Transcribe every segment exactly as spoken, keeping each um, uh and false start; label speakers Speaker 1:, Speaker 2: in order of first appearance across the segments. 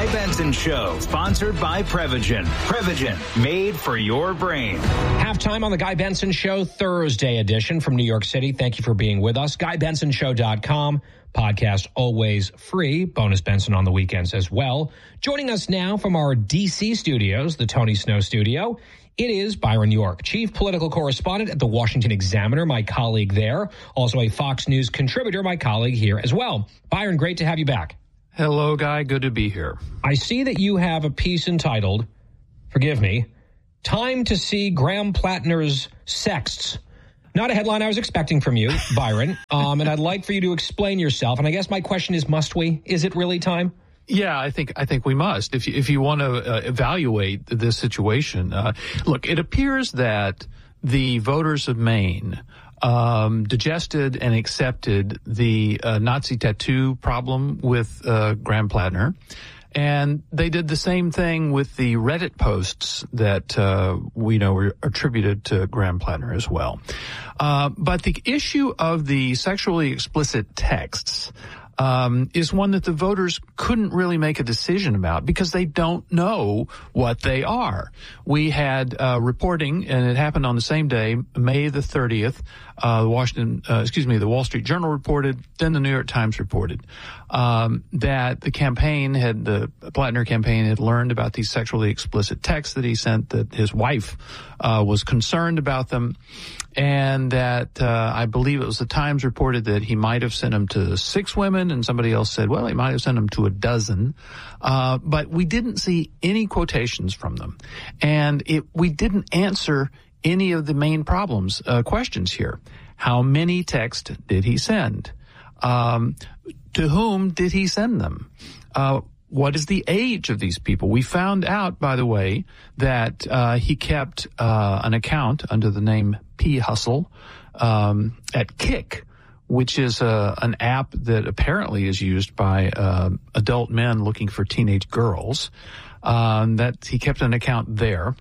Speaker 1: Guy Benson Show, sponsored by Prevagen. Prevagen, made for your brain.
Speaker 2: Halftime on the Guy Benson Show, Thursday edition from New York City. Thank you for being with us. Guy Benson Show dot com. Podcast always free. Bonus Benson on the weekends as well. Joining us now from our D C studios, the Tony Snow studio, it is Byron York, chief political correspondent at the Washington Examiner, my colleague there. Also a Fox News contributor, my colleague here as well. Byron, great to have you back.
Speaker 3: Hello, Guy. Good to be here.
Speaker 2: I see that you have a piece entitled, forgive me, Time to See Graham Plattner's Sexts. Not a headline I was expecting from you, Byron, um, and I'd like for you to explain yourself. And I guess my question is, must we? Is it really time?
Speaker 3: Yeah, I think I think we must. If you, if you want to uh, evaluate this situation, uh, look, it appears that the voters of Maine um, digested and accepted the uh, Nazi tattoo problem with uh, Graham Plattner. And they did the same thing with the Reddit posts that uh, we know were attributed to Graham Plattner as well. Uh, but the issue of the sexually explicit texts um, is one that the voters couldn't really make a decision about because they don't know what they are. We had uh, reporting, and it happened on the same day, May the thirtieth. Uh, the Washington, uh, excuse me, the Wall Street Journal reported, then the New York Times reported um, that the campaign had, the Plattner campaign had learned about these sexually explicit texts that he sent, that his wife uh, was concerned about them, and that uh, I believe it was the Times reported that he might have sent them to six women, and somebody else said, well, he might have sent them to a dozen. Uh, but we didn't see any quotations from them, and it, we didn't answer any of the main problems, uh, questions here. How many texts did he send? Um, to whom did he send them? Uh, what is the age of these people? We found out, by the way, that uh, he kept uh, an account under the name P. Hustle um, at Kik, which is uh, an app that apparently is used by uh, adult men looking for teenage girls. Um, that he kept an account there.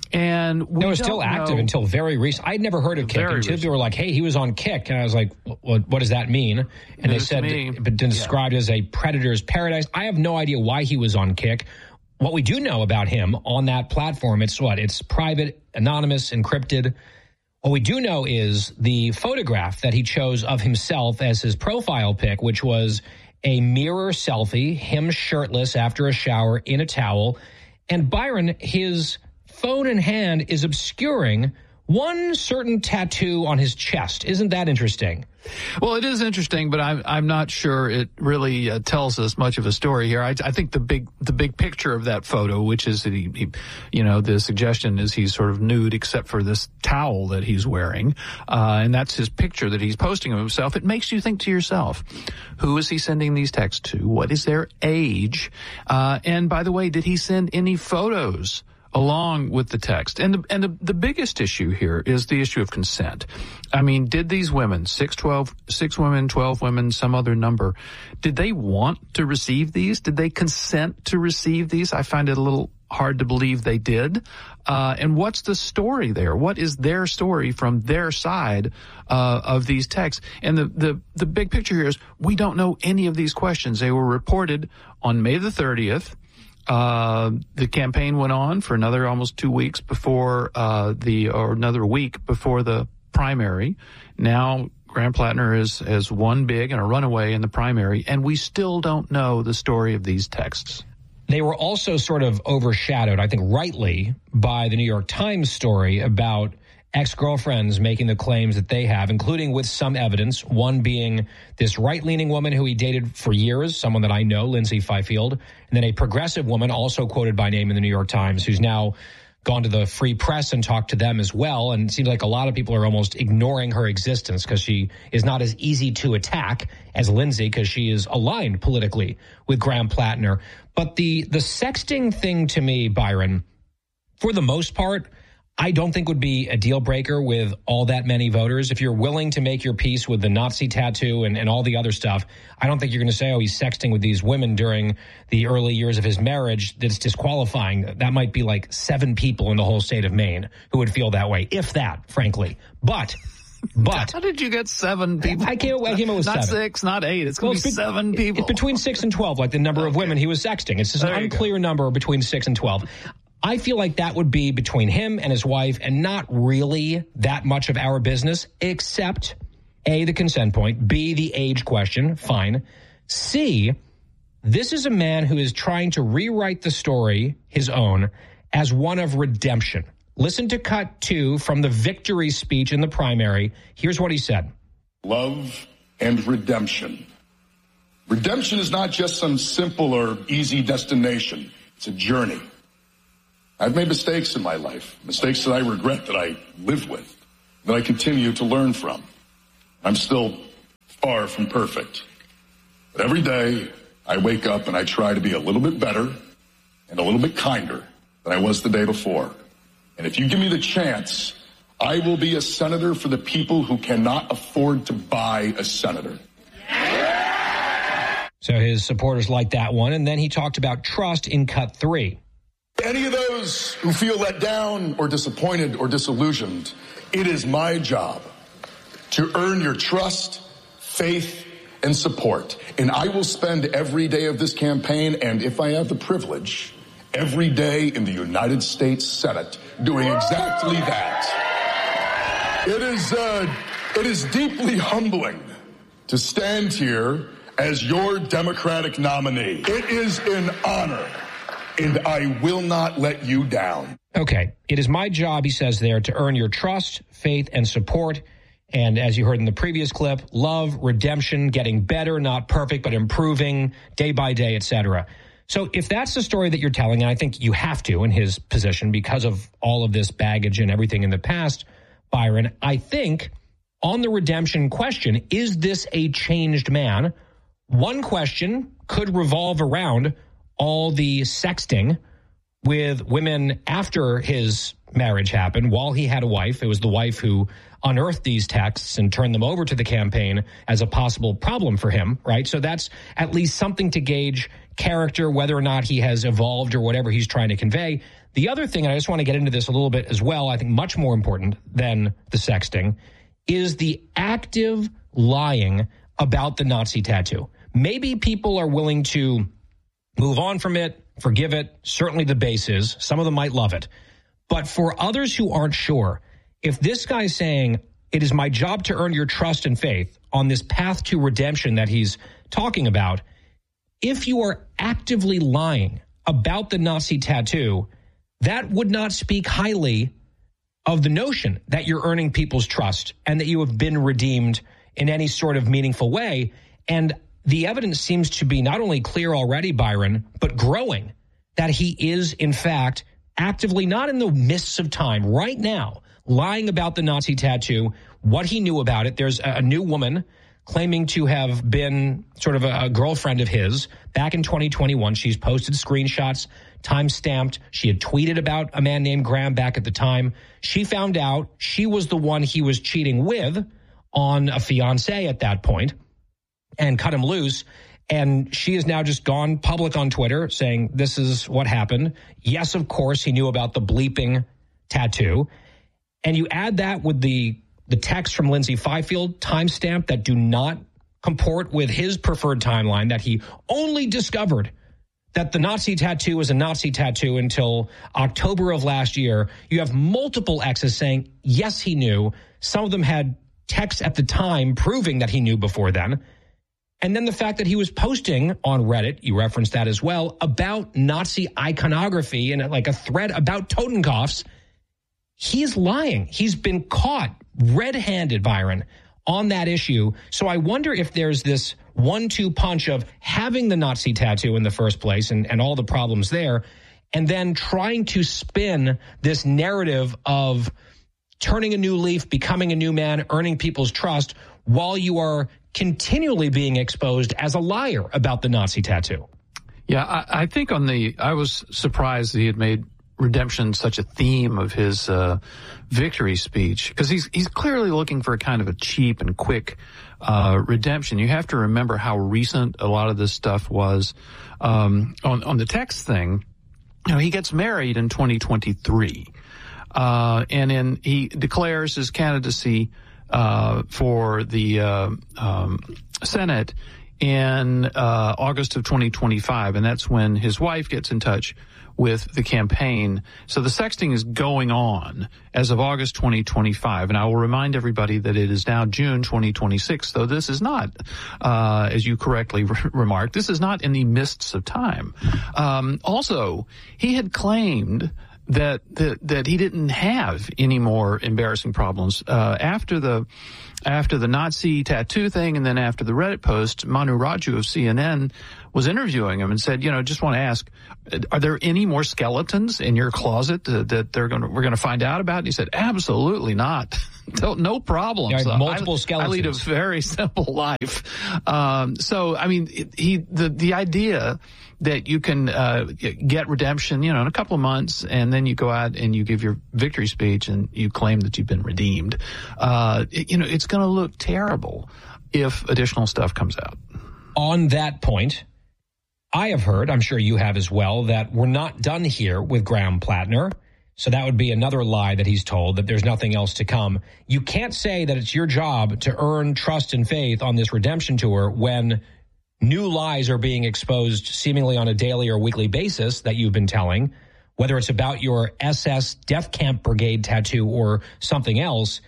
Speaker 3: And we
Speaker 2: it was still active
Speaker 3: know,
Speaker 2: until very recent. I'd never heard of Kik until
Speaker 3: recent.
Speaker 2: they were like, hey, he was on Kik. And I was like, what, what does that mean? And
Speaker 3: News
Speaker 2: they said,
Speaker 3: me.
Speaker 2: but described
Speaker 3: yeah.
Speaker 2: as a predator's paradise. I have no idea why he was on Kik. What we do know about him on that platform, it's what? It's private, anonymous, encrypted. What we do know is the photograph that he chose of himself as his profile pic, which was a mirror selfie, him shirtless after a shower in a towel. And Byron, his phone in hand is obscuring one certain tattoo on his chest. Isn't that interesting?
Speaker 3: Well, it is interesting, but I'm I'm not sure it really uh, tells us much of a story here. I, I think the big the big picture of that photo, which is that he, he, you know, the suggestion is he's sort of nude except for this towel that he's wearing, uh, and that's his picture that he's posting of himself. It makes you think to yourself, who is he sending these texts to? What is their age? Uh, and by the way, did he send any photos along with the text? And the, and the, the biggest issue here is the issue of consent. I mean, did these women, six, twelve, six women, twelve women, some other number, did they want to receive these? Did they consent to receive these? I find it a little hard to believe they did. Uh, and what's the story there? What is their story from their side uh, of these texts? And the, the, the big picture here is we don't know any of these questions. They were reported on May the thirtieth. Uh, the campaign went on for another almost two weeks before uh, the, or another week before the primary. Now, Graham Plattner is has won big and a runaway in the primary, and we still don't know the story of these texts.
Speaker 2: They were also sort of overshadowed, I think rightly, by the New York Times story about ex-girlfriends making the claims that they have, including with some evidence, one being this right-leaning woman who he dated for years, someone that I know, Lindsay Fifield, and then a progressive woman also quoted by name in the New York Times who's now gone to the Free Press and talked to them as well. And it seems like a lot of people are almost ignoring her existence because she is not as easy to attack as Lindsay because she is aligned politically with Graham Plattner. But the the sexting thing to me, Byron, for the most part, I don't think would be a deal breaker with all that many voters. If you're willing to make your peace with the Nazi tattoo and, and all the other stuff, I don't think you're going to say, oh, he's sexting with these women during the early years of his marriage. That's disqualifying. That might be like seven people in the whole state of Maine who would feel that way, if that, frankly. But But
Speaker 3: how did you get seven people?
Speaker 2: I came, I came up with
Speaker 3: not
Speaker 2: seven.
Speaker 3: six, not eight. It's going
Speaker 2: well,
Speaker 3: to be
Speaker 2: be,
Speaker 3: seven people.
Speaker 2: It's between six and twelve, like the number okay. of women he was sexting. It's just an unclear number between six and twelve. I feel like that would be between him and his wife and not really that much of our business, except A, the consent point, B, the age question, fine. C, this is a man who is trying to rewrite the story, his own, as one of redemption. Listen to cut two from the victory speech in the primary. Here's what he said.
Speaker 4: Love and redemption. Redemption is not just some simple or easy destination. It's a journey. I've made mistakes in my life, mistakes that I regret, that I live with, that I continue to learn from. I'm still far from perfect. But every day I wake up and I try to be a little bit better and a little bit kinder than I was the day before. And if you give me the chance, I will be a senator for the people who cannot afford to buy a senator.
Speaker 2: So his supporters liked that one. And then he talked about trust in cut three.
Speaker 4: Any of those who feel let down or disappointed or disillusioned, it is my job to earn your trust, faith, and support. And I will spend every day of this campaign, and if I have the privilege, every day in the United States Senate doing exactly that. It is, uh, it is deeply humbling to stand here as your Democratic nominee. It is an honor, and I will not let you down.
Speaker 2: Okay. It is my job, he says there, to earn your trust, faith, and support. And as you heard in the previous clip, love, redemption, getting better, not perfect, but improving day by day, et cetera. So if that's the story that you're telling, and I think you have to in his position because of all of this baggage and everything in the past, Byron, I think on the redemption question, is this a changed man? One question could revolve around all the sexting with women after his marriage happened, while he had a wife. It was the wife who unearthed these texts and turned them over to the campaign as a possible problem for him, right? So that's at least something to gauge character, whether or not he has evolved or whatever he's trying to convey. The other thing, and I just want to get into this a little bit as well, I think much more important than the sexting, is the active lying about the Nazi tattoo. Maybe people are willing to move on from it, forgive it. Certainly the base is. Some of them might love it. But for others who aren't sure, if this guy's saying, it is my job to earn your trust and faith on this path to redemption that he's talking about, if you are actively lying about the Nazi tattoo, that would not speak highly of the notion that you're earning people's trust and that you have been redeemed in any sort of meaningful way. And the evidence seems to be not only clear already, Byron, but growing, that he is, in fact, actively, not in the mists of time, right now, lying about the Nazi tattoo, what he knew about it. There's a new woman claiming to have been sort of a, a girlfriend of his back in twenty twenty-one. She's posted screenshots, time-stamped. She had tweeted about a man named Graham back at the time. She found out she was the one he was cheating with on a fiancé at that point and cut him loose. And she has now just gone public on Twitter saying this is what happened. Yes, of course, he knew about the bleeping tattoo. And you add that with the the text from Lindsay Fifield, timestamp, that do not comport with his preferred timeline, that he only discovered that the Nazi tattoo was a Nazi tattoo until October of last year. You have multiple exes saying, yes, he knew. Some of them had texts at the time proving that he knew before then. And then the fact that he was posting on Reddit, you referenced that as well, about Nazi iconography and like a thread about Totenkopfs. He's lying. He's been caught red-handed, Byron, on that issue. So I wonder if there's this one two punch of having the Nazi tattoo in the first place and, and all the problems there, and then trying to spin this narrative of turning a new leaf, becoming a new man, earning people's trust, while you are continually being exposed as a liar about the Nazi tattoo.
Speaker 3: Yeah, I, I think on the, I was surprised that he had made redemption such a theme of his uh, victory speech, because he's he's clearly looking for a kind of a cheap and quick uh, redemption. You have to remember how recent a lot of this stuff was. Um, on on the text thing, you know, he gets married in twenty twenty-three, uh, and then he declares his candidacy uh, for the uh, um, Senate in uh, August of twenty twenty-five, and that's when his wife gets in touch with the campaign. So the sexting is going on as of August twenty twenty-five, and I will remind everybody that it is now June twenty twenty-six, though this is not, uh, as you correctly re- remarked, this is not in the mists of time. Um, also, he had claimed that, that that he didn't have any more embarrassing problems uh, after the after the Nazi tattoo thing, and then after the Reddit post. Manu Raju of C N N was interviewing him and said, you know, just want to ask, are there any more skeletons in your closet uh, that they're going to we're going to find out about? And he said, absolutely not. No problems.
Speaker 2: Yeah, multiple
Speaker 3: I,
Speaker 2: skeletons.
Speaker 3: I lead a very simple life. Um, so, I mean, it, he the the idea that you can uh, get redemption, you know, in a couple of months, and then you go out and you give your victory speech and you claim that you've been redeemed. Uh, it, you know, it's going to look terrible if additional stuff comes out.
Speaker 2: On that point, I have heard, I'm sure you have as well, that we're not done here with Graham Plattner. So that would be another lie that he's told, that there's nothing else to come. You can't say that it's your job to earn trust and faith on this redemption tour when new lies are being exposed seemingly on a daily or weekly basis that you've been telling, whether it's about your S S Death Camp Brigade tattoo or something else.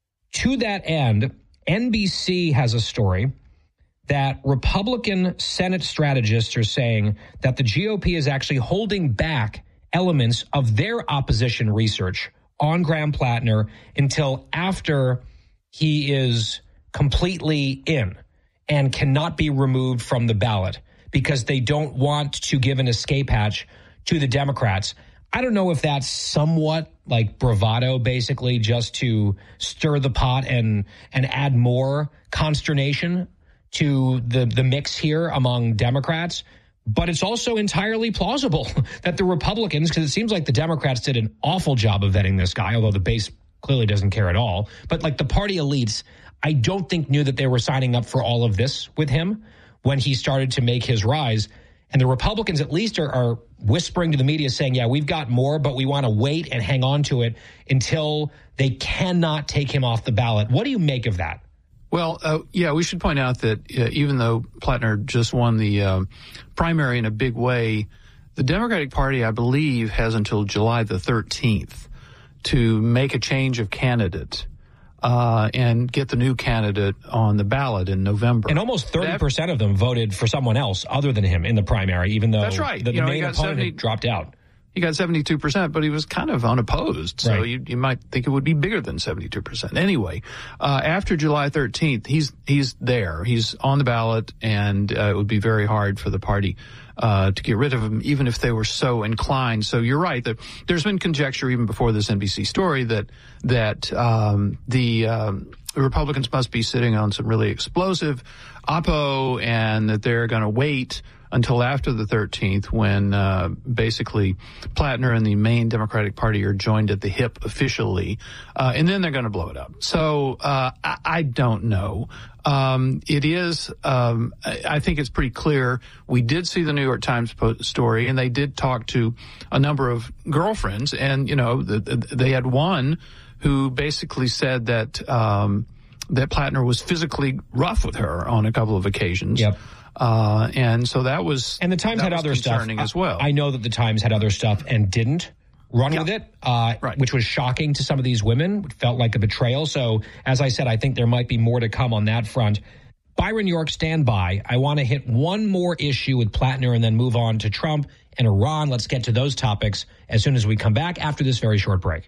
Speaker 2: To that end, N B C has a story that Republican Senate strategists are saying that the G O P is actually holding back elements of their opposition research on Graham Plattner until after he is completely in and cannot be removed from the ballot because they don't want to give an escape hatch to the Democrats. I don't know if that's somewhat like bravado, basically, just to stir the pot and and add more consternation to the, the mix here among Democrats. But it's also entirely plausible that the Republicans, because it seems like the Democrats did an awful job of vetting this guy, although the base clearly doesn't care at all. But like the party elites, I don't think knew that they were signing up for all of this with him when he started to make his rise. And the Republicans at least are, are whispering to the media saying, yeah, we've got more, but we want to wait and hang on to it until they cannot take him off the ballot. What do you make of that?
Speaker 3: Well, uh, yeah, we should point out that uh, even though Plattner just won the um, primary in a big way, the Democratic Party, I believe, has until July the thirteenth to make a change of candidate uh, and get the new candidate on the ballot in November.
Speaker 2: And almost thirty percent of them voted for someone else other than him in the primary, even though
Speaker 3: that's right.
Speaker 2: the, the
Speaker 3: you know,
Speaker 2: main opponent
Speaker 3: seventy
Speaker 2: had dropped out.
Speaker 3: He got seventy-two percent, but he was kind of unopposed. So
Speaker 2: right.
Speaker 3: you, you might think it would be bigger than seventy-two percent. Anyway, uh, after July thirteenth, he's he's there. He's on the ballot, and uh, it would be very hard for the party uh, to get rid of him, even if they were so inclined. So you're right. That there's been conjecture even before this N B C story that that um, the um, Republicans must be sitting on some really explosive oppo, and that they're going to wait until after the thirteenth, when uh, basically Plattner and the main Democratic Party are joined at the hip officially, uh, and then they're going to blow it up. So uh, I, I don't know. Um, it is, um, I, I think it's pretty clear. We did see the New York Times post story, and they did talk to a number of girlfriends, and, you know, the, the, they had one who basically said that um, that Plattner was physically rough with her on a couple of occasions.
Speaker 2: Yep.
Speaker 3: Uh, and so that was,
Speaker 2: and the Times had other stuff
Speaker 3: as well.
Speaker 2: I know that the Times had other stuff and didn't run yeah. with it, uh,
Speaker 3: right.
Speaker 2: which was shocking to some of these women. It felt like a betrayal. So as I said, I think there might be more to come on that front. Byron York, stand by. I want to hit one more issue with Plattner and then move on to Trump and Iran. Let's get to those topics as soon as we come back after this very short break.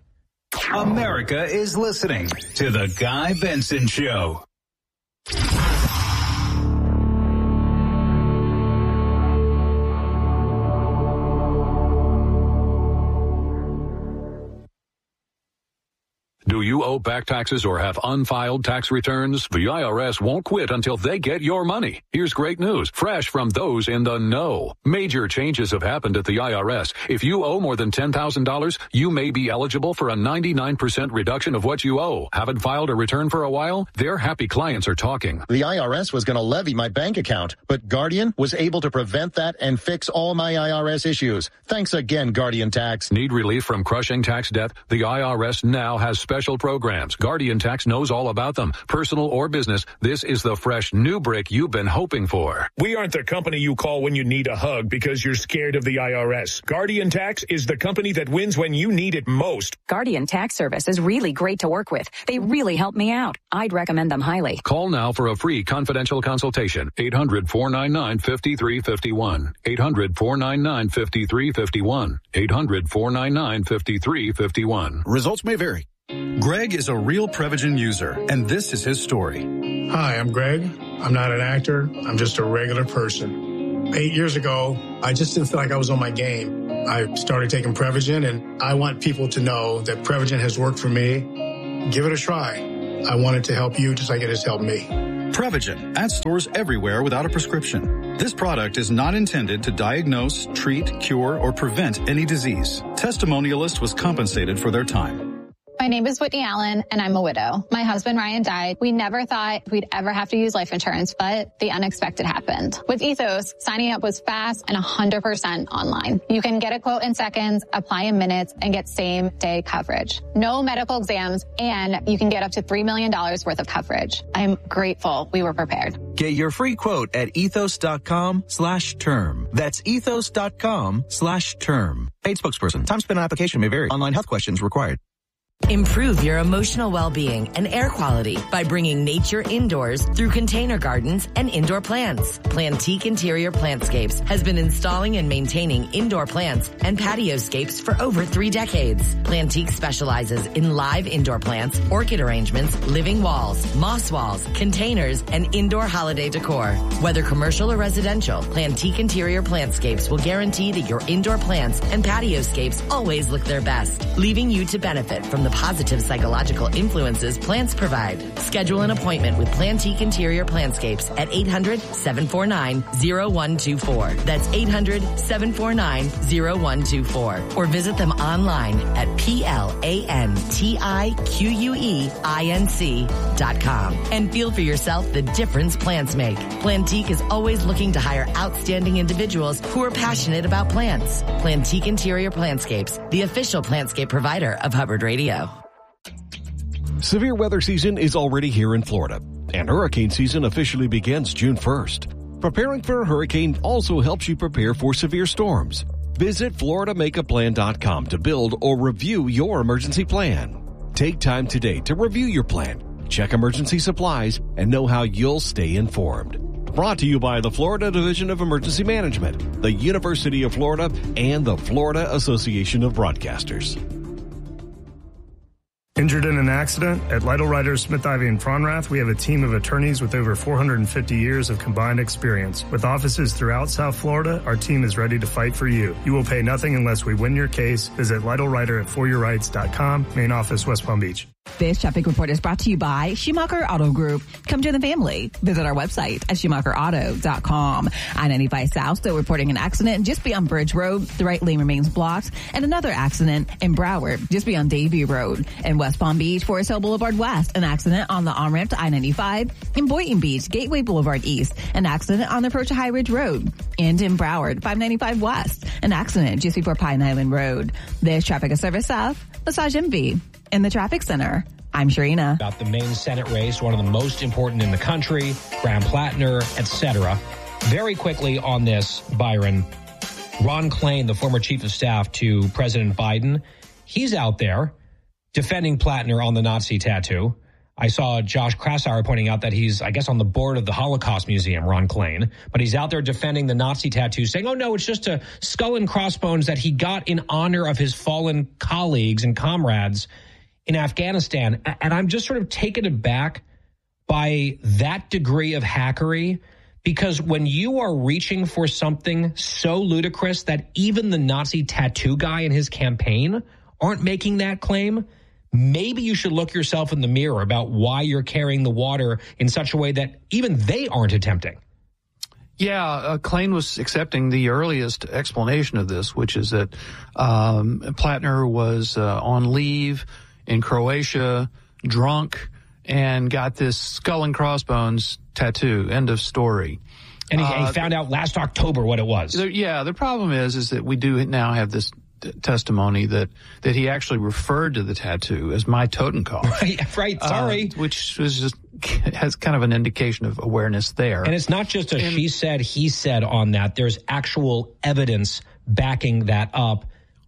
Speaker 1: America is listening to The Guy Benson Show.
Speaker 5: Do you owe back taxes or have unfiled tax returns? The I R S won't quit until they get your money. Here's great news, fresh from those in the know. Major changes have happened at the I R S. If you owe more than ten thousand dollars, you may be eligible for a ninety-nine percent reduction of what you owe. Haven't filed a return for a while? Their happy clients are talking.
Speaker 6: The I R S was going to levy my bank account, but Guardian was able to prevent that and fix all my I R S issues. Thanks again, Guardian Tax.
Speaker 5: Need relief from crushing tax debt? The I R S now has special special programs. Guardian Tax knows all about them. Personal or business, this is the fresh new brick you've been hoping for.
Speaker 7: We aren't the company you call when you need a hug because you're scared of the I R S. Guardian Tax is the company that wins when you need it most.
Speaker 8: Guardian Tax Service is really great to work with. They really help me out. I'd recommend them highly.
Speaker 5: Call now for a free confidential consultation. eight hundred, four nine nine, five three five one. eight hundred, four nine nine, five three five one. eight hundred, four nine nine, five three five one.
Speaker 9: Results may vary. Greg is a real Prevagen user, and this is his story.
Speaker 10: Hi, I'm Greg. I'm not an actor. I'm just a regular person. Eight years ago, I just didn't feel like I was on my game. I started taking Prevagen, and I want people to know that Prevagen has worked for me. Give it a try. I want it to help you just like it has helped me.
Speaker 9: Prevagen at stores everywhere without a prescription. This product is not intended to diagnose, treat, cure, or prevent any disease. Testimonialist was compensated for their time.
Speaker 11: My name is Whitney Allen, and I'm a widow. My husband, Ryan, died. We never thought we'd ever have to use life insurance, but the unexpected happened. With Ethos, signing up was fast and one hundred percent online. You can get a quote in seconds, apply in minutes, and get same-day coverage. No medical exams, and you can get up to three million dollars worth of coverage. I'm grateful we were prepared.
Speaker 12: Get your free quote at ethos.com slash term. That's ethos.com slash term. Paid spokesperson. Time spent on application may vary. Online health questions required.
Speaker 13: Improve your emotional well-being and air quality by bringing nature indoors through container gardens and indoor plants. Plantique Interior Plantscapes has been installing and maintaining indoor plants and patioscapes for over three decades. Plantique specializes in live indoor plants, orchid arrangements, living walls, moss walls, containers, and indoor holiday decor. Whether commercial or residential, Plantique Interior Plantscapes will guarantee that your indoor plants and patioscapes always look their best, leaving you to benefit from the positive psychological influences plants provide. Schedule an appointment with Plantique Interior Plantscapes at eight hundred, seven four nine, zero one two four. That's eight hundred, seven four nine, zero one two four. Or visit them online at P L A N T I Q U E I N C dot com. And feel for yourself the difference plants make. Plantique is always looking to hire outstanding individuals who are passionate about plants. Plantique Interior Plantscapes, the official plantscape provider of Hubbard Radio.
Speaker 14: Severe weather season is already here in Florida, and hurricane season officially begins June first. Preparing for a hurricane also helps you prepare for severe storms. Visit Florida Make A Plan dot com to build or review your emergency plan. Take time today to review your plan, check emergency supplies, and know how you'll stay informed. Brought to you by the Florida Division of Emergency Management, the University of Florida, and the Florida Association of Broadcasters.
Speaker 15: Injured in an accident? At Lytle Writers, Smith, Ivey, and Fronrath, we have a team of attorneys with over four hundred fifty years of combined experience. With offices throughout South Florida, our team is ready to fight for you. You will pay nothing unless we win your case. Visit Lytle Writer at for your rights dot com, main office, West Palm Beach.
Speaker 16: This traffic report is brought to you by Schumacher Auto Group. Come join the family. Visit our website at schumacher auto dot com. I ninety-five South still reporting an accident just beyond Bridge Road. The right lane remains blocked. And another accident in Broward just beyond Davie Road. In West Palm Beach, Forest Hill Boulevard West, an accident on the on-ramp to I ninety-five. In Boynton Beach, Gateway Boulevard East, an accident on the approach to High Ridge Road. And in Broward, five ninety-five West, an accident just before Pine Island Road. This traffic is service of Massage Envy in the traffic center. I'm Sharina.
Speaker 2: About the main Senate race, one of the most important in the country, Graham Plattner, et cetera. Very quickly on this, Byron, Ron Klain, the former chief of staff to President Biden, he's out there defending Plattner on the Nazi tattoo. I saw Josh Krassauer pointing out that he's, I guess, on the board of the Holocaust Museum, Ron Klain, but he's out there defending the Nazi tattoo, saying, oh, no, it's just a skull and crossbones that he got in honor of his fallen colleagues and comrades in Afghanistan. And I'm just sort of taken aback by that degree of hackery, because when you are reaching for something so ludicrous that even the Nazi tattoo guy in his campaign aren't making that claim, maybe you should look yourself in the mirror about why you're carrying the water in such a way that even they aren't attempting.
Speaker 3: Yeah, uh, Klain was accepting the earliest explanation of this, which is that um, Plattner was uh, on leave in Croatia, drunk, and got this skull and crossbones tattoo. End of story.
Speaker 2: And he,
Speaker 3: uh,
Speaker 2: he found out last October what it was.
Speaker 3: The, yeah, the problem is, is that we do now have this t- testimony that that he actually referred to the tattoo as my Totenkopf.
Speaker 2: Right, right. Sorry,
Speaker 3: uh, which was just has kind of an indication of awareness there.
Speaker 2: And it's not just a and, she said, he said on that. There's actual evidence backing that up.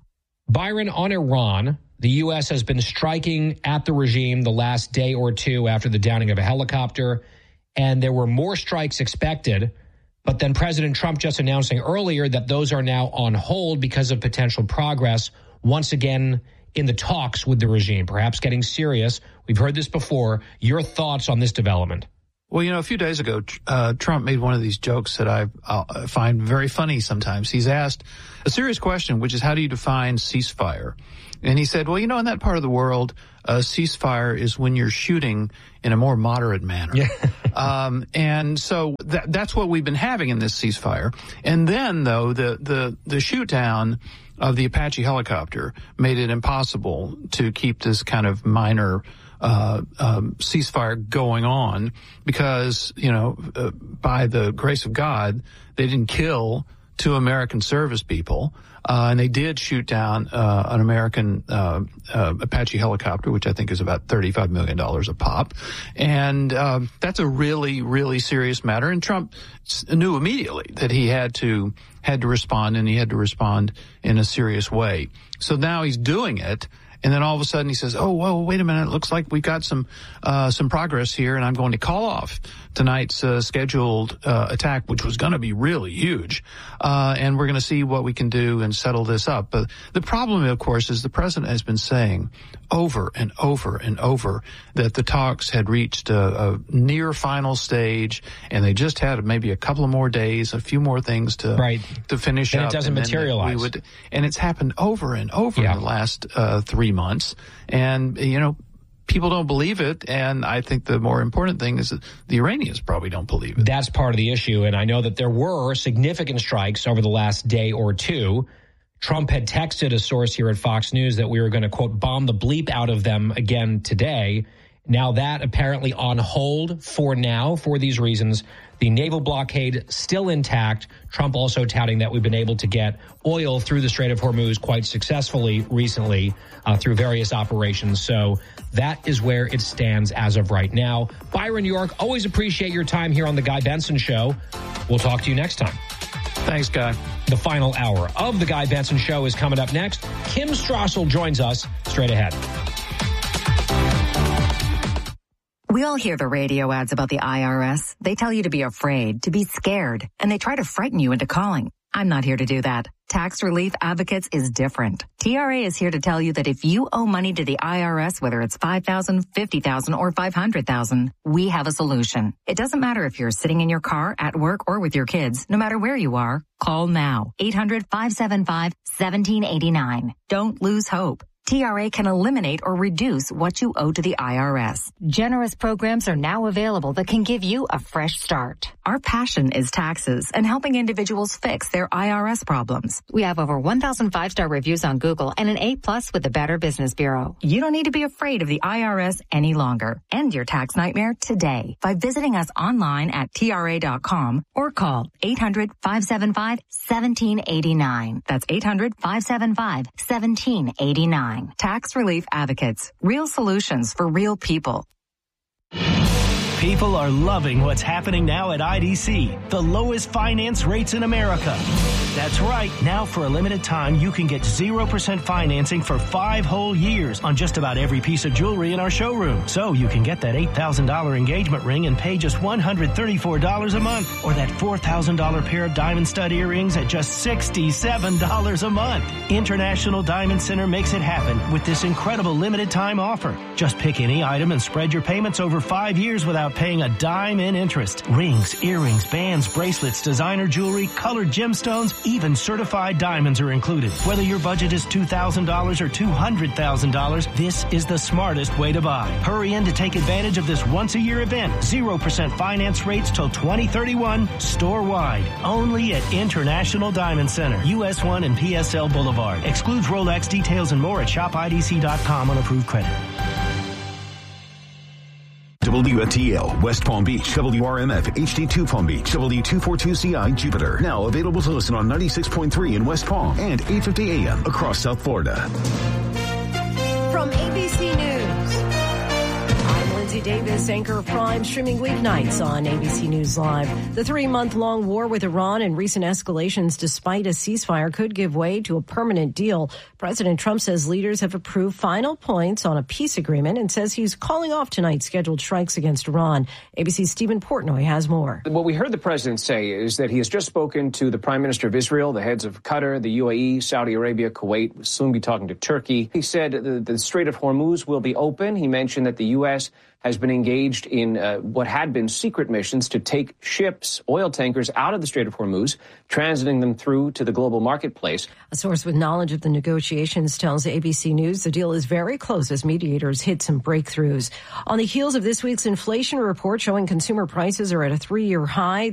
Speaker 2: Byron, on Iran, the U S has been striking at the regime the last day or two after the downing of a helicopter, and there were more strikes expected. But then President Trump just announcing earlier that those are now on hold because of potential progress once again in the talks with the regime, perhaps getting serious. We've heard this before. Your thoughts on this development?
Speaker 3: Well, you know, a few days ago, uh, Trump made one of these jokes that I uh, find very funny sometimes. He's asked a serious question, which is, how do you define ceasefire? And he said, well, you know, in that part of the world, a ceasefire is when you're shooting in a more moderate manner. Yeah. um, and so that, that's what we've been having in this ceasefire. And then, though, the, the, the shoot down of the Apache helicopter made it impossible to keep this kind of minor uh, um, ceasefire going on because, you know, uh, by the grace of God, they didn't kill two American service people. Uh, and they did shoot down uh, an American uh, uh, Apache helicopter, which I think is about thirty-five million dollars a pop. And uh, that's a really, really serious matter. And Trump knew immediately that he had to had to respond, and he had to respond in a serious way. So now he's doing it. And then all of a sudden he says, oh, whoa, wait a minute. It looks like we've got some uh, some progress here, and I'm going to call off tonight's uh, scheduled uh, attack, which was going to be really huge. Uh, and we're going to see what we can do and settle this up. But the problem, of course, is the president has been saying over and over and over that the talks had reached a, a near final stage, and they just had maybe a couple of more days, a few more things to
Speaker 2: right.
Speaker 3: to finish
Speaker 2: and
Speaker 3: up.
Speaker 2: It doesn't
Speaker 3: and
Speaker 2: materialize.
Speaker 3: We would, and it's happened over and over
Speaker 2: yeah.
Speaker 3: in the last uh, three months. And, you know, people don't believe it. And I think the more important thing is that the Iranians probably don't believe it.
Speaker 2: That's part of the issue. And I know that there were significant strikes over the last day or two. Trump had texted a source here at Fox News that we were going to, quote, bomb the bleep out of them again today. Now that apparently on hold for now for these reasons. The naval blockade still intact. Trump also touting that we've been able to get oil through the Strait of Hormuz quite successfully recently uh, through various operations. So that is where it stands as of right now. Byron York, always appreciate your time here on The Guy Benson Show. We'll talk to you next time.
Speaker 3: Thanks, Guy.
Speaker 2: The final hour of The Guy Benson Show is coming up next. Kim Strassel joins us straight ahead.
Speaker 8: We all hear the radio ads about the I R S. They tell you to be afraid, to be scared, and they try to frighten you into calling. I'm not here to do that. Tax Relief Advocates is different. T R A is here to tell you that if you owe money to the I R S, whether it's five thousand dollars, fifty thousand dollars, or five hundred thousand dollars, we have a solution. It doesn't matter if you're sitting in your car, at work, or with your kids. No matter where you are, call now. eight hundred, five seven five, one seven eight nine. Don't lose hope. T R A can eliminate or reduce what you owe to the I R S. Generous programs are now available that can give you a fresh start. Our passion is taxes and helping individuals fix their I R S problems. We have over one thousand five-star reviews on Google and an A plus with the Better Business Bureau. You don't need to be afraid of the I R S any longer. End your tax nightmare today by visiting us online at T R A dot com or call eight hundred, five seven five, one seven eight nine. That's eight hundred, five seven five, one seven eight nine. Tax Relief Advocates. Real solutions for real people.
Speaker 17: People are loving what's happening now at I D C, the lowest finance rates in America. That's right. Now, for a limited time, you can get zero percent financing for five whole years on just about every piece of jewelry in our showroom. So you can get that eight thousand dollars engagement ring and pay just one hundred thirty-four dollars a month, or that four thousand dollars pair of diamond stud earrings at just sixty-seven dollars a month. International Diamond Center makes it happen with this incredible limited time offer. Just pick any item and spread your payments over five years without paying a dime in interest. Rings, earrings, bands, bracelets, designer jewelry, colored gemstones, even certified diamonds are included. Whether your budget is two thousand dollars or two hundred thousand dollars, this is the smartest way to buy. Hurry in to take advantage of this once-a-year event. zero percent finance rates till twenty thirty-one, store-wide. Only at International Diamond Center, U S one and P S L Boulevard. Excludes Rolex. Details and more at shop I D C dot com on approved credit.
Speaker 18: W F T L, West Palm Beach, W R M F, H D two Palm Beach, W two forty-two C I, Jupiter. Now available to listen on ninety-six point three in West Palm and eight fifty A M across South Florida.
Speaker 19: From A B C News, I'm Lindsay Davis, anchor of Prime, streaming weeknights on A B C News Live. The three-month-long war with Iran and recent escalations despite a ceasefire could give way to a permanent deal. President Trump says leaders have approved final points on a peace agreement and says he's calling off tonight's scheduled strikes against Iran. A B C's Stephen Portnoy has more.
Speaker 20: What we heard the president say is that he has just spoken to the Prime Minister of Israel, the heads of Qatar, the U A E, Saudi Arabia, Kuwait, will soon be talking to Turkey. He said the, the Strait of Hormuz will be open. He mentioned that the U S has been engaged in uh, what had been secret missions to take ships, oil tankers, out of the Strait of Hormuz, transiting them through to the global marketplace.
Speaker 19: A source with knowledge of the negotiations tells A B C News the deal is very close as mediators hit some breakthroughs. On the heels of this week's inflation report showing consumer prices are at a three-year high,